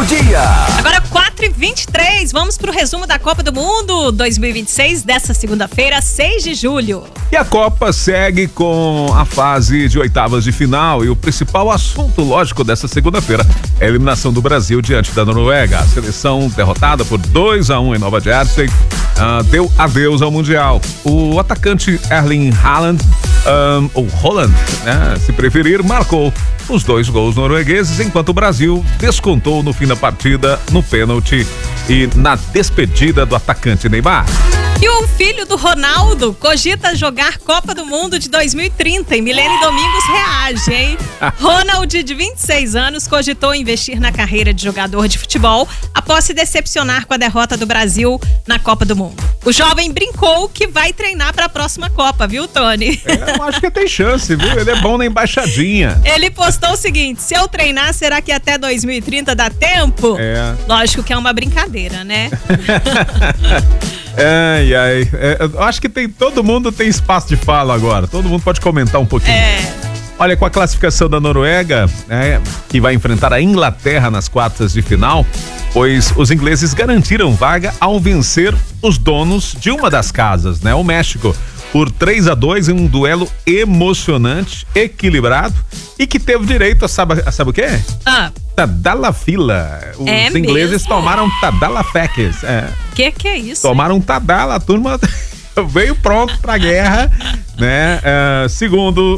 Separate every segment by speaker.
Speaker 1: dia.
Speaker 2: Agora 4h23, vamos pro resumo da Copa do Mundo 2026 dessa segunda-feira, 6 de julho.
Speaker 3: E a Copa segue com a fase de oitavas de final e o principal assunto, lógico, dessa segunda-feira é a eliminação do Brasil diante da Noruega. A seleção derrotada por 2-1 em Nova Jersey deu adeus ao Mundial. O atacante Erling Haaland, ou Haaland, né, se preferir, marcou os 2 gols noruegueses, enquanto o Brasil descontou no fim da partida, no pênalti e na despedida do atacante Neymar.
Speaker 2: E o filho do Ronaldo cogita jogar Copa do Mundo de 2030 e Milene Domingos reage, hein? Ronald, de 26 anos, cogitou investir na carreira de jogador de futebol após se decepcionar com a derrota do Brasil na Copa do Mundo. O jovem brincou que vai treinar para a próxima Copa, viu, Tony?
Speaker 3: Eu acho que tem chance, viu? Ele é bom na embaixadinha.
Speaker 2: Ele postou o seguinte: se eu treinar, será que até 2030 dá tempo? Lógico que é uma brincadeira, né?
Speaker 3: Eu acho que todo mundo tem espaço de fala agora. Todo mundo pode comentar um pouquinho. Olha, com a classificação da Noruega, que vai enfrentar a Inglaterra nas quartas de final, pois os ingleses garantiram vaga ao vencer os donos de uma das casas, né? O México, por 3-2 em um duelo emocionante, equilibrado e que teve direito a sabe o quê? Tadalafila. Os ingleses
Speaker 2: mesmo?
Speaker 3: Tomaram Tadalafeques.
Speaker 2: Que é isso?
Speaker 3: Tomaram Tadala, a turma veio pronto pra guerra, né? Segundo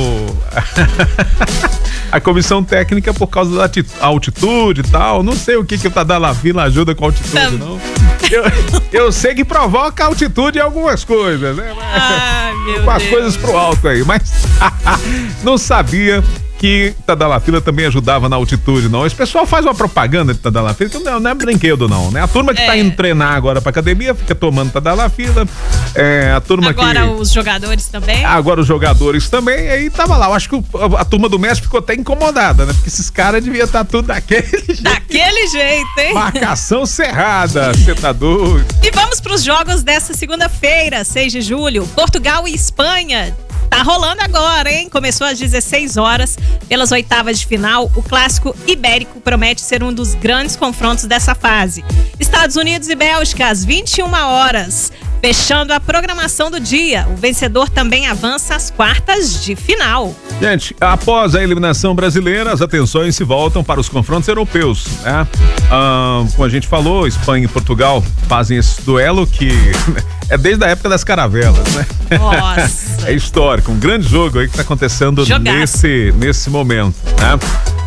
Speaker 3: a comissão técnica, por causa da altitude e tal, não sei o que o Tadalafila ajuda com altitude, não. Eu sei que provoca altitude em algumas coisas, né? Com as coisas pro alto aí, mas não sabia que Tadalafila também ajudava na altitude, não. Esse pessoal faz uma propaganda de Tadalafila, que não é brinquedo, não, né? A turma que tá indo treinar agora pra academia fica tomando Tadalafila. A turma
Speaker 2: agora os jogadores também?
Speaker 3: Agora os jogadores também, aí tava lá. Eu acho que a turma do México ficou até incomodada, né? Porque esses caras deviam estar tudo daquele jeito.
Speaker 2: Daquele jeito, hein?
Speaker 3: Marcação cerrada, você tá doido.
Speaker 2: E vamos pros jogos dessa segunda-feira, 6 de julho. Portugal e Espanha. Tá rolando agora, hein? Começou às 16 horas, pelas oitavas de final. O clássico ibérico promete ser um dos grandes confrontos dessa fase. Estados Unidos e Bélgica, às 21 horas. Fechando a programação do dia, o vencedor também avança às quartas de final.
Speaker 3: Gente, após a eliminação brasileira, as atenções se voltam para os confrontos europeus, né? Como a gente falou, Espanha e Portugal fazem esse duelo que é desde a época das caravelas, né?
Speaker 2: Nossa!
Speaker 3: É histórico, um grande jogo aí que está acontecendo nesse momento, né?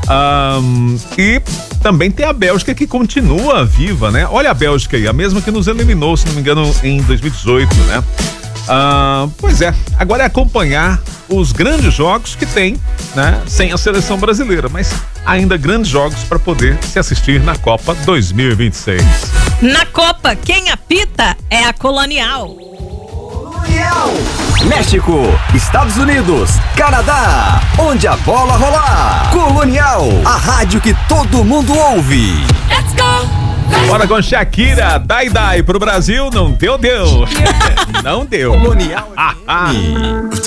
Speaker 3: E também tem a Bélgica que continua viva, né? Olha a Bélgica aí, a mesma que nos eliminou, se não me engano, em 2018, né? Pois é, agora é acompanhar os grandes jogos que tem, né? Sem a seleção brasileira, mas ainda grandes jogos para poder se assistir na Copa 2026.
Speaker 2: Na Copa, quem apita é a Colonial.
Speaker 1: México, Estados Unidos, Canadá, onde a bola rolar. Colonial, a rádio que todo mundo ouve.
Speaker 2: Let's go!
Speaker 3: Bora com Shakira, Dai pro Brasil, não deu. Não deu.
Speaker 1: Colonial.